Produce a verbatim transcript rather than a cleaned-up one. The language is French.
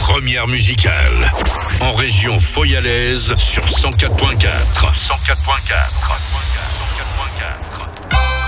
première musicale. En région foyalaise sur cent quatre point quatre. cent quatre point quatre.